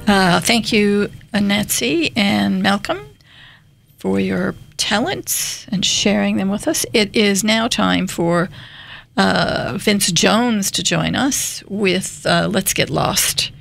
Thank you, Nancy and Malcolm, for your talents and sharing them with us. It is now time for Vince Jones to join us with Let's Get Lost.